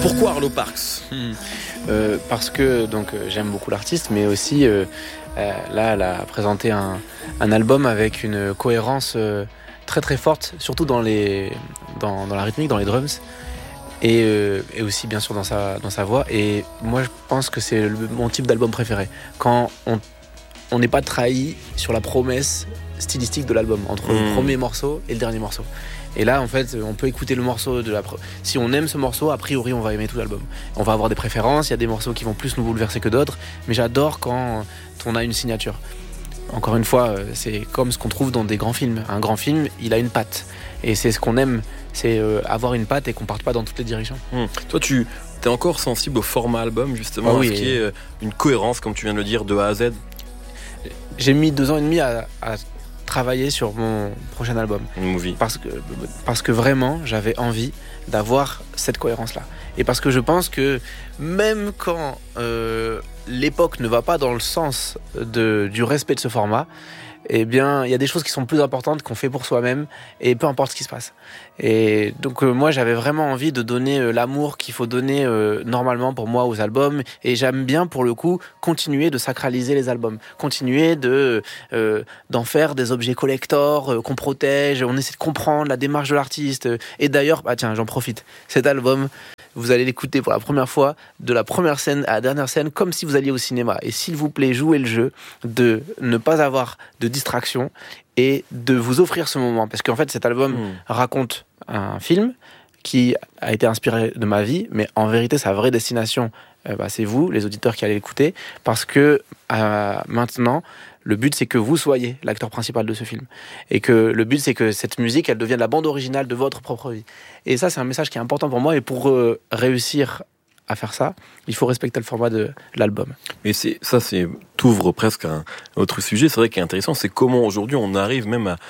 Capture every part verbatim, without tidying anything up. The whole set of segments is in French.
Pourquoi Arlo Parks ? hmm. euh, Parce que donc, euh, j'aime beaucoup l'artiste, mais aussi euh, euh, là, elle a présenté un, un album avec une cohérence euh, très très forte, surtout dans, les, dans, dans la rythmique, dans les drums, et, euh, et aussi bien sûr dans sa, dans sa voix. Et moi, je pense que c'est le, mon type d'album préféré. Quand on on n'est pas trahi sur la promesse stylistique de l'album, entre mmh. le premier morceau et le dernier morceau. Et là, en fait, on peut écouter le morceau de la... Si on aime ce morceau, a priori, on va aimer tout l'album. On va avoir des préférences, il y a des morceaux qui vont plus nous bouleverser que d'autres, mais j'adore quand on a une signature. Encore une fois, c'est comme ce qu'on trouve dans des grands films. Un grand film, il a une patte. Et c'est ce qu'on aime, c'est avoir une patte et qu'on parte pas dans toutes les directions. Mmh. Toi, tu es encore sensible au format album, justement, ah oui, à ce qui est une cohérence, comme tu viens de le dire, de A à Z. J'ai mis deux ans et demi à, à travailler sur mon prochain album. Movie. Parce que, parce que vraiment, j'avais envie d'avoir cette cohérence-là. Et parce que je pense que même quand euh, l'époque ne va pas dans le sens de, du respect de ce format, eh bien, il y a des choses qui sont plus importantes qu'on fait pour soi-même, et peu importe ce qui se passe. Et donc, euh, moi, j'avais vraiment envie de donner euh, l'amour qu'il faut donner euh, normalement pour moi aux albums, et j'aime bien, pour le coup, continuer de sacraliser les albums, continuer de, euh, d'en faire des objets collector euh, qu'on protège, on essaie de comprendre la démarche de l'artiste. Et d'ailleurs, bah tiens, j'en profite, cet album, vous allez l'écouter pour la première fois, de la première scène à la dernière scène, comme si vous alliez au cinéma. Et s'il vous plaît, jouez le jeu de ne pas avoir de distraction et de vous offrir ce moment. Parce qu'en fait, cet album mmh. raconte un film qui a été inspiré de ma vie, mais en vérité, sa vraie destination, euh, bah, c'est vous, les auditeurs qui allez l'écouter, parce que euh, maintenant, le but, c'est que vous soyez l'acteur principal de ce film. Et que le but, c'est que cette musique, elle devienne la bande originale de votre propre vie. Et ça, c'est un message qui est important pour moi. Et pour euh, réussir à faire ça, il faut respecter le format de l'album. Mais c'est, ça, c'est, t'ouvre presque un autre sujet. C'est vrai qu'il est intéressant, c'est comment aujourd'hui on arrive même à,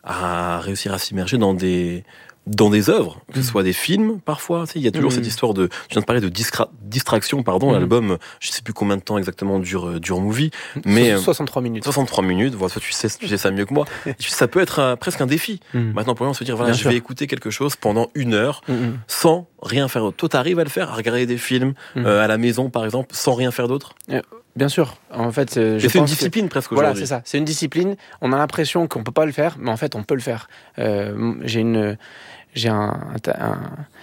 à réussir à s'immerger dans des... dans des œuvres, que ce mmh. soit des films, parfois, tu sais, il y a toujours mmh. cette histoire de, je viens de parler de distra- distraction, pardon, mmh. l'album, je sais plus combien de temps exactement dure, dure Movie, mais... soixante-trois minutes. soixante-trois minutes, voilà, tu sais, tu sais ça mieux que moi. Ça peut être un, presque un défi. Mmh. Maintenant, pour moi, on se dire, voilà, Bien je sûr. vais écouter quelque chose pendant une heure, mmh. sans rien faire d'autre. Toi, t'arrives à le faire, à regarder des films, mmh. euh, à la maison, par exemple, sans rien faire d'autre? euh. Bien sûr, en fait, je c'est pense une discipline que, presque voilà, aujourd'hui. Voilà, c'est ça. C'est une discipline. On a l'impression qu'on peut pas le faire, mais en fait, on peut le faire. Euh, j'ai une, j'ai un, un,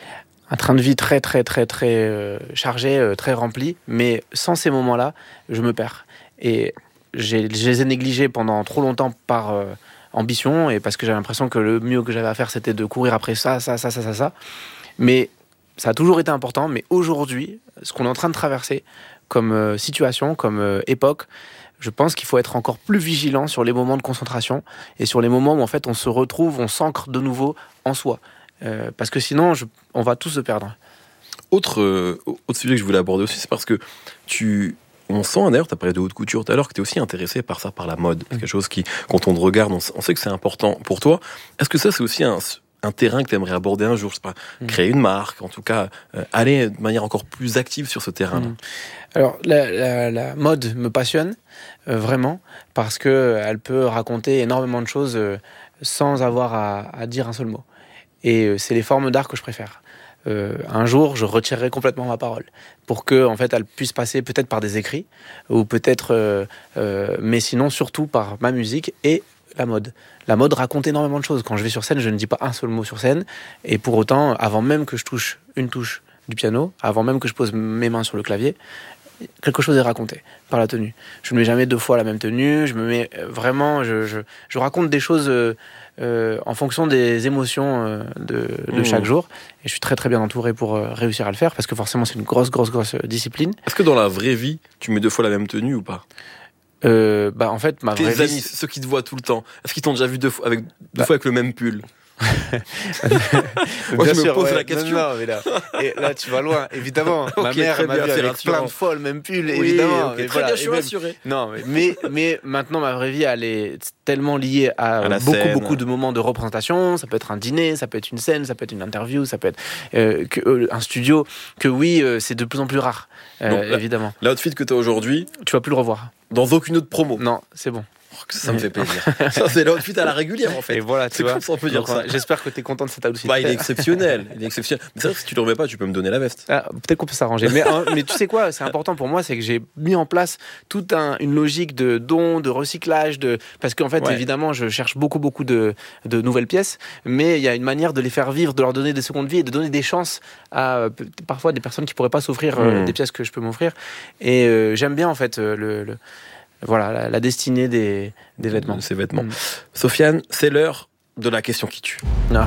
un train de vie très, très, très, très euh, chargé, euh, très rempli, mais sans ces moments-là, je me perds. Et j'ai, je les ai négligés pendant trop longtemps par euh, ambition et parce que j'avais l'impression que le mieux que j'avais à faire, c'était de courir après ça, ça, ça, ça, ça, ça. Mais ça a toujours été important. Mais aujourd'hui, ce qu'on est en train de traverser comme euh, situation, comme euh, époque, je pense qu'il faut être encore plus vigilant sur les moments de concentration et sur les moments où en fait on se retrouve, on s'ancre de nouveau en soi. Euh, parce que sinon, je, on va tous se perdre. Autre, euh, autre sujet que je voulais aborder aussi, c'est parce que tu... On sent, d'ailleurs, tu as parlé de haute couture tout à l'heure, que tu es aussi intéressé par ça, par la mode. C'est quelque chose qui, quand on te regarde, on, on sait que c'est important pour toi. Est-ce que ça, c'est aussi un... un terrain que tu aimerais aborder un jour, je sais pas, mmh. créer une marque, en tout cas, euh, aller de manière encore plus active sur ce terrain-là? Mmh. Alors, la, la, la mode me passionne, euh, vraiment, parce qu'elle peut raconter énormément de choses euh, sans avoir à, à dire un seul mot. Et euh, c'est les formes d'art que je préfère. Euh, un jour, je retirerai complètement ma parole pour que, en fait, elle puisse passer peut-être par des écrits, ou peut-être, euh, euh, mais sinon, surtout par ma musique et la mode. La mode raconte énormément de choses. Quand je vais sur scène, je ne dis pas un seul mot sur scène. Et pour autant, avant même que je touche une touche du piano, avant même que je pose mes mains sur le clavier, quelque chose est raconté par la tenue. Je ne mets jamais deux fois la même tenue. Je me mets vraiment... Je, je, je raconte des choses euh, euh, en fonction des émotions euh, de, de mmh. chaque jour. Et je suis très très bien entouré pour euh, réussir à le faire parce que forcément, c'est une grosse, grosse, grosse discipline. Est-ce que dans la vraie vie, tu mets deux fois la même tenue ou pas ? Euh, bah en fait ma Tes vraie amis, vie... ceux qui te voient tout le temps, est-ce qu'ils t'ont déjà vu deux fois avec deux bah... fois avec le même pull? Moi bien je sûr, me pose ouais, la question. Non, non, mais là, et là tu vas loin, évidemment. Okay, ma mère m'a vu avec rassurant. Plein de fois le même pull, oui, évidemment. Okay, mais très voilà, bien, je suis même... rassuré. Non, mais, mais mais maintenant ma vraie vie, elle est tellement liée à, à beaucoup scène. beaucoup de moments de représentation. Ça peut être un dîner, ça peut être une scène, ça peut être une interview, ça peut être euh, que, euh, un studio. Que oui, euh, c'est de plus en plus rare, euh, Donc, là, évidemment. L'outfit que tu as aujourd'hui, tu vas plus le revoir. Dans aucune autre promo. Non, c'est bon. que ça me fait plaisir. Ça, c'est l'outfit à la régulière, en fait. Et voilà, tu c'est vois. comme ça, on peut dire Donc, ça. J'espère que tu es content de cet outfit. Bah, il est exceptionnel. Il est exceptionnel. Mais c'est vrai que si tu le remets pas, tu peux me donner la veste. Ah, peut-être qu'on peut s'arranger. Mais, hein, mais tu sais quoi, c'est important pour moi, c'est que j'ai mis en place toute un, une logique de don, de recyclage, de... parce qu'en fait, ouais. évidemment, je cherche beaucoup, beaucoup de, de nouvelles pièces, mais il y a une manière de les faire vivre, de leur donner des secondes vies et de donner des chances à parfois des personnes qui pourraient pas s'offrir mmh. euh, des pièces que je peux m'offrir. Et euh, j'aime bien, en fait, euh, le... le Voilà, la, la destinée des, des vêtements. De ces vêtements. Mmh. Sofiane, c'est l'heure de la question qui tue. Ah.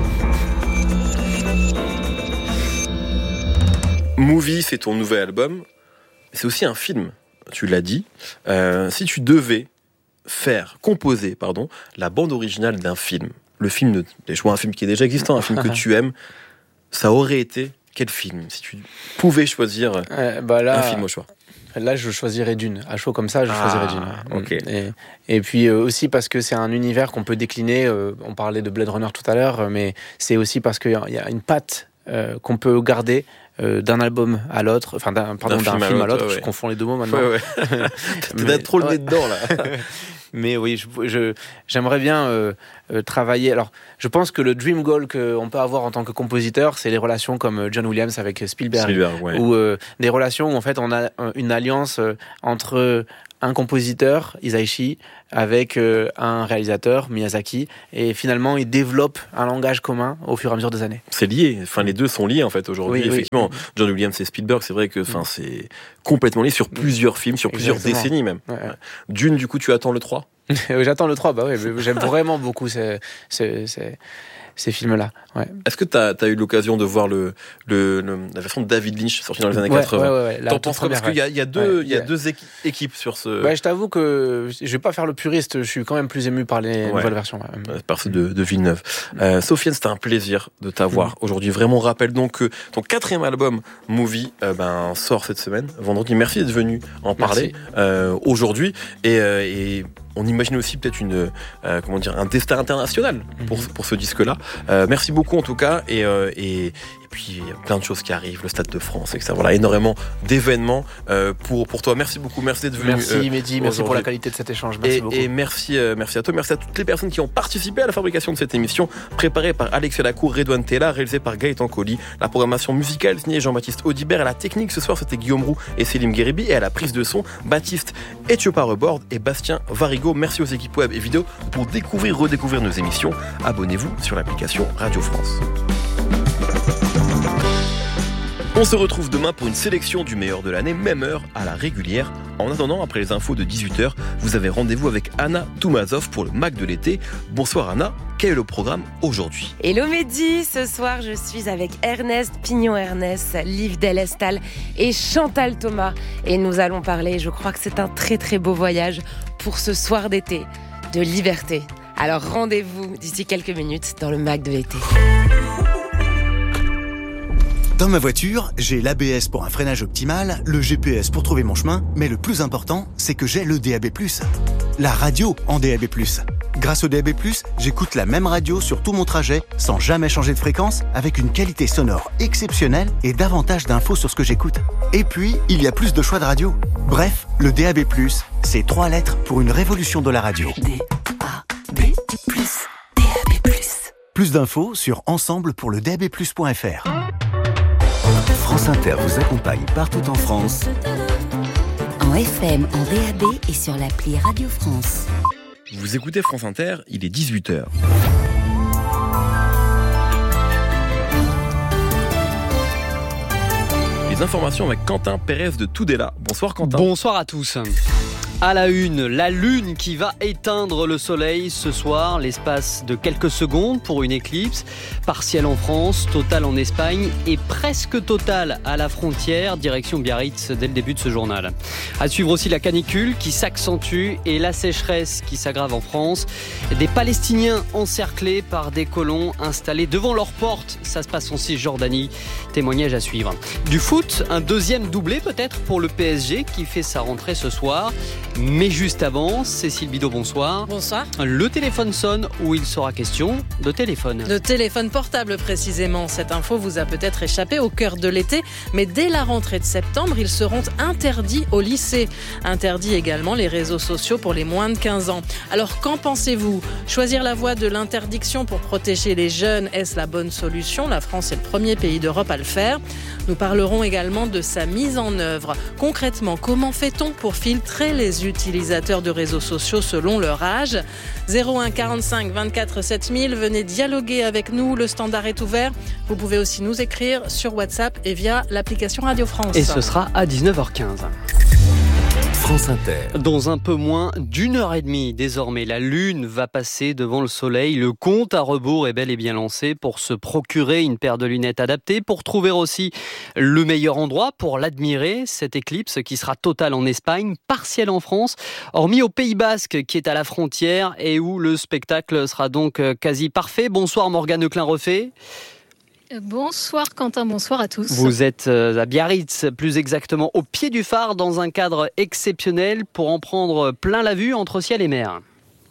Movie, c'est ton nouvel album. C'est aussi un film, tu l'as dit. Euh, si tu devais faire, composer, pardon, la bande originale d'un film, le film, de, je vois un film qui est déjà existant, un film que tu aimes, ça aurait été quel film? Si tu pouvais choisir euh, bah là... un film au choix. Là, je choisirais Dune. À chaud comme ça, je ah, choisirais Dune. Okay. Et, et puis euh, aussi parce que c'est un univers qu'on peut décliner. Euh, on parlait de Blade Runner tout à l'heure, mais c'est aussi parce qu'il y a une patte euh, qu'on peut garder euh, d'un album à l'autre, enfin d'un, pardon, d'un, d'un film, film à l'autre. Ouais, ouais. Je confonds les deux mots maintenant. Ouais, ouais. T'as trop le nez dedans là. Mais oui, je, je, j'aimerais bien euh, euh, travailler. Alors, je pense que le dream goal qu'on peut avoir en tant que compositeur, c'est les relations comme John Williams avec Spielberg, Spielberg ouais. ou euh, des relations où en fait on a une alliance euh, entre un compositeur, Hisaishi, avec euh, un réalisateur, Miyazaki, et finalement ils développent un langage commun au fur et à mesure des années. C'est lié, enfin les deux sont liés en fait aujourd'hui. Oui, effectivement, oui. John Williams et Spielberg, c'est vrai que enfin c'est complètement lié sur plusieurs films, sur plusieurs Exactement. décennies même. Ouais, ouais. Dune, du coup, tu attends le trois? J'attends le trois, bah ouais, j'aime vraiment beaucoup ces, ces, ces, ces films-là. Ouais. Est-ce que tu as eu l'occasion de voir le, le, le, la version de David Lynch sortie dans les années ouais, quatre-vingts? Ouais, ouais, ouais. T'en penses quoi? Parce qu'il y a, il y a deux, ouais, il y a deux équipes sur ce... Ouais, je t'avoue que je vais pas faire le puriste, je suis quand même plus ému par les ouais. nouvelles versions. Ouais. Par ceux de, de Villeneuve. Euh, Sofiane, c'était un plaisir de t'avoir mmh. aujourd'hui. Vraiment, on rappelle donc que ton quatrième album, Movie, euh, ben, sort cette semaine, vendredi. Merci d'être venu en parler euh, aujourd'hui. Et, euh, et on imagine aussi peut-être une, euh, comment dire, un destin international pour, pour ce disque-là. Euh, merci beaucoup en tout cas. Et, euh, et, et puis il y a plein de choses qui arrivent, le Stade de France, et cetera. Voilà, énormément d'événements euh, pour, pour toi. Merci beaucoup, merci d'être venu. Merci euh, Mehdi, merci pour la qualité de cet échange. Merci et, beaucoup. Et merci, euh, merci à toi, merci à toutes les personnes qui ont participé à la fabrication de cette émission, préparée par Alexia Lacour, Redouane Tella, réalisée par Gaëtan Colli. La programmation musicale signée Jean-Baptiste Audibert. À la technique ce soir, c'était Guillaume Roux et Célim Guéribi. Et à la prise de son, Baptiste Etiopa Rebord et Bastien Varigo. Merci aux équipes web et vidéo. Pour découvrir, redécouvrir nos émissions, abonnez-vous sur l'application Radio France. On se retrouve demain pour une sélection du meilleur de l'année, même heure à la régulière. En attendant, après les infos de dix-huit heures, vous avez rendez-vous avec Anna Toumazov pour le Mac de l'été. Bonsoir Anna, quel est le programme aujourd'hui? Hello Mehdi, ce soir je suis avec Ernest Pignon-Ernest, Liv Delestal et Chantal Thomas. Et nous allons parler, je crois que c'est un très très beau voyage pour ce soir d'été, de liberté. Alors rendez-vous d'ici quelques minutes dans le Mac de l'été. Dans ma voiture, j'ai l'A B S pour un freinage optimal, le G P S pour trouver mon chemin, mais le plus important, c'est que j'ai le D A B plus. La radio en D A B plus. Grâce au D A B plus, j'écoute la même radio sur tout mon trajet, sans jamais changer de fréquence, avec une qualité sonore exceptionnelle et davantage d'infos sur ce que j'écoute. Et puis, il y a plus de choix de radio. Bref, le D A B plus, c'est trois lettres pour une révolution de la radio. D A B plus, D A B plus. Plus d'infos sur ensemble pour le D A B plus point F R. France Inter vous accompagne partout en France. En F M, en D A B et sur l'appli Radio France. Vous écoutez France Inter, il est dix-huit heures. Les informations avec Quentin Pérez de Tudela. Bonsoir Quentin. Bonsoir à tous. À la une, la lune qui va éteindre le soleil ce soir, l'espace de quelques secondes pour une éclipse, partielle en France, totale en Espagne et presque totale à la frontière, direction Biarritz dès le début de ce journal. À suivre aussi la canicule qui s'accentue et la sécheresse qui s'aggrave en France. Des Palestiniens encerclés par des colons installés devant leurs portes, ça se passe en Cisjordanie, témoignage à suivre. Du foot foot, un deuxième doublé peut-être pour le P S G qui fait sa rentrée ce soir. Mais juste avant, Cécile Bidot, bonsoir. Bonsoir. Le téléphone sonne où il sera question de téléphone. De téléphone portable précisément. Cette info vous a peut-être échappé au cœur de l'été, mais dès la rentrée de septembre, ils seront interdits au lycée. Interdits également les réseaux sociaux pour les moins de quinze ans. Alors qu'en pensez-vous ? Choisir la voie de l'interdiction pour protéger les jeunes, est-ce la bonne solution ? La France est le premier pays d'Europe à le faire. Nous parlerons également de sa mise en œuvre. Concrètement, comment fait-on pour filtrer les utilisateurs de réseaux sociaux selon leur âge ? zéro un quarante-cinq vingt-quatre sept mille, venez dialoguer avec nous, le standard est ouvert. Vous pouvez aussi nous écrire sur WhatsApp et via l'application Radio France. Et ce sera à dix-neuf heures quinze. France Inter. Dans un peu moins d'une heure et demie, désormais, la Lune va passer devant le Soleil. Le compte à rebours est bel et bien lancé pour se procurer une paire de lunettes adaptées, pour trouver aussi le meilleur endroit pour l'admirer, cette éclipse qui sera totale en Espagne, partielle en France, hormis au Pays Basque qui est à la frontière et où le spectacle sera donc quasi parfait. Bonsoir Morgane Leclin-Refait. Bonsoir Quentin, bonsoir à tous. Vous êtes à Biarritz, plus exactement au pied du phare, dans un cadre exceptionnel pour en prendre plein la vue entre ciel et mer.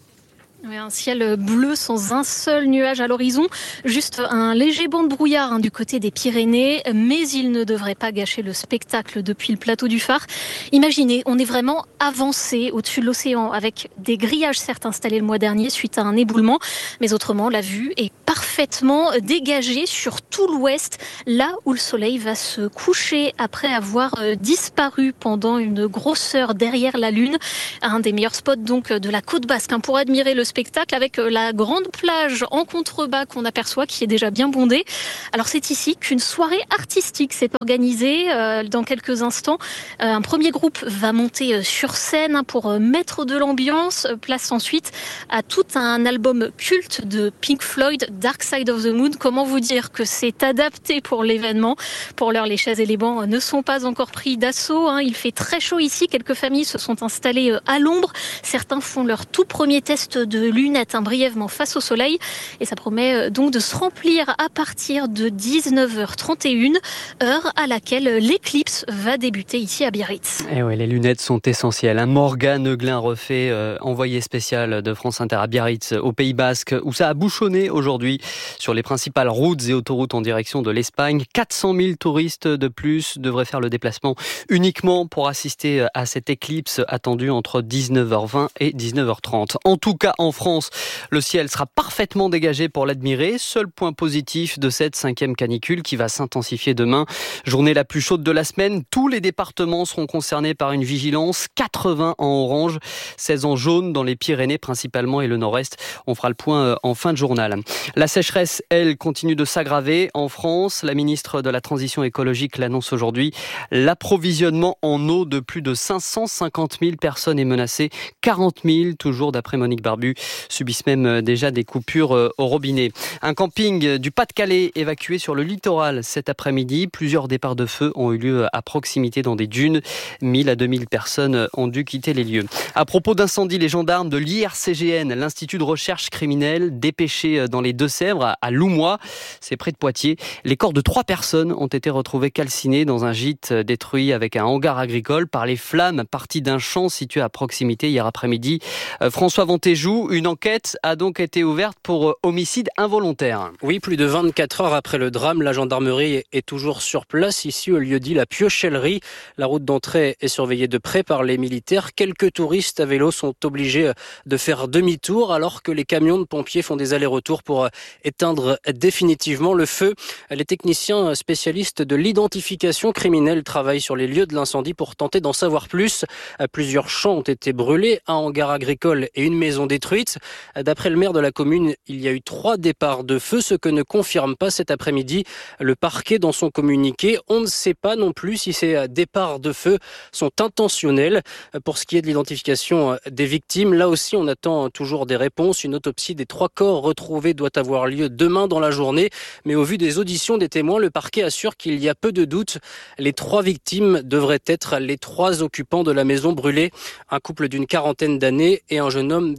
Oui, un ciel bleu sans un seul nuage à l'horizon, juste un léger banc de brouillard hein, du côté des Pyrénées, mais il ne devrait pas gâcher le spectacle depuis le plateau du phare. Imaginez, on est vraiment avancé au-dessus de l'océan avec des grillages certes installés le mois dernier suite à un éboulement, mais autrement la vue est parfaitement dégagée sur tout l'ouest, là où le soleil va se coucher après avoir disparu pendant une grosse heure derrière la lune. Un des meilleurs spots donc de la côte basque hein, pour admirer le spectacle avec la grande plage en contrebas qu'on aperçoit qui est déjà bien bondée. Alors c'est ici qu'une soirée artistique s'est organisée euh, dans quelques instants. Euh, un premier groupe va monter sur scène pour mettre de l'ambiance. Place ensuite à tout un album culte de Pink Floyd, Dark Side of the Moon. Comment vous dire que c'est adapté pour l'événement. Pour l'heure, les chaises et les bancs ne sont pas encore pris d'assaut. Hein. Il fait très chaud ici. Quelques familles se sont installées à l'ombre. Certains font leur tout premier test de lunettes hein, brièvement face au soleil et ça promet donc de se remplir à partir de dix-neuf heures trente et une, heure à laquelle l'éclipse va débuter ici à Biarritz. Et ouais, les lunettes sont essentielles. Hein. Morgane Leclin-Refait, euh, envoyée spéciale de France Inter à Biarritz, au Pays Basque, où ça a bouchonné aujourd'hui sur les principales routes et autoroutes en direction de l'Espagne. quatre cent mille touristes de plus devraient faire le déplacement uniquement pour assister à cette éclipse attendue entre dix-neuf heures vingt et dix-neuf heures trente. En tout cas, en France, le ciel sera parfaitement dégagé pour l'admirer. Seul point positif de cette cinquième canicule qui va s'intensifier demain. Journée la plus chaude de la semaine. Tous les départements seront concernés par une vigilance. quatre-vingts en orange, seize en jaune dans les Pyrénées principalement et le nord-est. On fera le point en fin de journal. La sécheresse, elle, continue de s'aggraver en France. La ministre de la Transition écologique l'annonce aujourd'hui. L'approvisionnement en eau de plus de cinq cent cinquante mille personnes est menacé. quarante mille, toujours d'après Monique Barbu, subissent même déjà des coupures au robinet. Un camping du Pas-de-Calais évacué sur le littoral cet après-midi. Plusieurs départs de feu ont eu lieu à proximité dans des dunes. mille à deux mille personnes ont dû quitter les lieux. À propos d'incendie, les gendarmes de l'I R C G N, l'Institut de recherche criminelle, dépêchés dans les Deux-Sèvres, à Loumois, c'est près de Poitiers. Les corps de trois personnes ont été retrouvés calcinés dans un gîte détruit avec un hangar agricole par les flammes parties d'un champ situé à proximité hier après-midi. François Vantéjou, une enquête a donc été ouverte pour homicide involontaire. Oui, plus de vingt-quatre heures après le drame, la gendarmerie est toujours sur place, ici au lieu dit la Piochellerie. La route d'entrée est surveillée de près par les militaires. Quelques touristes à vélo sont obligés de faire demi-tour alors que les camions de pompiers font des allers-retours pour éteindre définitivement le feu. Les techniciens spécialistes de l'identification criminelle travaillent sur les lieux de l'incendie pour tenter d'en savoir plus. Plusieurs champs ont été brûlés, un hangar agricole et une maison détruite. D'après le maire de la commune, il y a eu trois départs de feu, ce que ne confirme pas cet après-midi le parquet dans son communiqué. On ne sait pas non plus si ces départs de feu sont intentionnels. Pour ce qui est de l'identification des victimes, là aussi on attend toujours des réponses. Une autopsie des trois corps retrouvés doit avoir lieu demain dans la journée. Mais au vu des auditions des témoins, le parquet assure qu'il y a peu de doute. Les trois victimes devraient être les trois occupants de la maison brûlée. Un couple d'une quarantaine d'années et un jeune homme d'une vingtaine.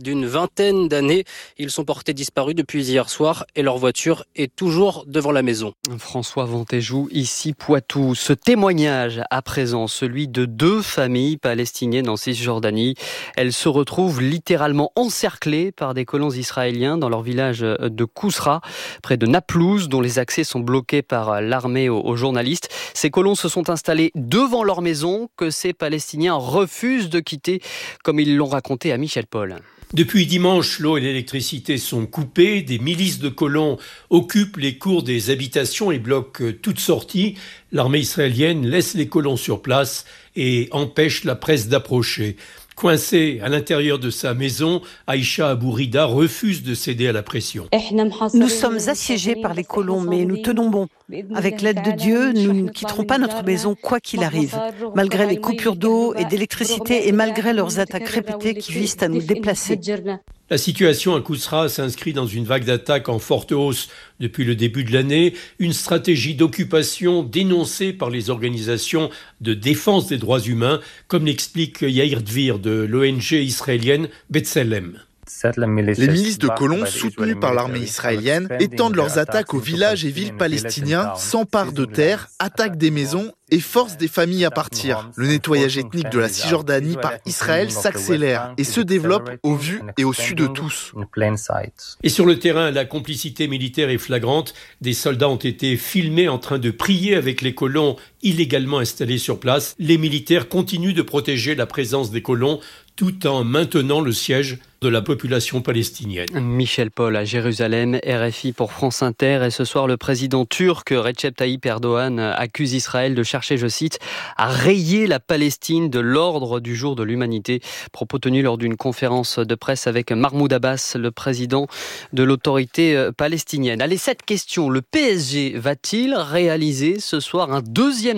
vingtaine d'années. Ils sont portés disparus depuis hier soir et leur voiture est toujours devant la maison. François Ventéjou, ici Poitou. Ce témoignage à présent, celui de deux familles palestiniennes en Cisjordanie. Elles se retrouvent littéralement encerclées par des colons israéliens dans leur village de Kousra, près de Naplouse, dont les accès sont bloqués par l'armée aux, aux journalistes. Ces colons se sont installés devant leur maison que ces Palestiniens refusent de quitter, comme ils l'ont raconté à Michel Paul. Depuis dimanche, l'eau et l'électricité sont coupées. Des milices de colons occupent les cours des habitations et bloquent toute sortie. L'armée israélienne laisse les colons sur place et empêche la presse d'approcher. Coincée à l'intérieur de sa maison, Aïcha Abourida refuse de céder à la pression. Nous sommes assiégés par les colons, mais nous tenons bon. Avec l'aide de Dieu, nous ne quitterons pas notre maison quoi qu'il arrive, malgré les coupures d'eau et d'électricité et malgré leurs attaques répétées qui visent à nous déplacer. La situation à Kousra s'inscrit dans une vague d'attaques en forte hausse depuis le début de l'année, une stratégie d'occupation dénoncée par les organisations de défense des droits humains, comme l'explique Yair Dvir de l'O N G israélienne B'Tselem. Les milices de colons, soutenues par l'armée israélienne, étendent leurs attaques aux villages et villes palestiniens, s'emparent de terres, attaquent des maisons et forcent des familles à partir. Le nettoyage ethnique de la Cisjordanie par Israël s'accélère et se développe au vu et au su de tous. Et sur le terrain, la complicité militaire est flagrante. Des soldats ont été filmés en train de prier avec les colons illégalement installés sur place. Les militaires continuent de protéger la présence des colons tout en maintenant le siège de la population palestinienne. Michel Paul à Jérusalem, R F I pour France Inter. Et ce soir, le président turc Recep Tayyip Erdogan accuse Israël de chercher, je cite, à rayer la Palestine de l'ordre du jour de l'humanité. Propos tenus lors d'une conférence de presse avec Mahmoud Abbas, le président de l'autorité palestinienne. Allez, cette question, le P S G va-t-il réaliser ce soir un deuxième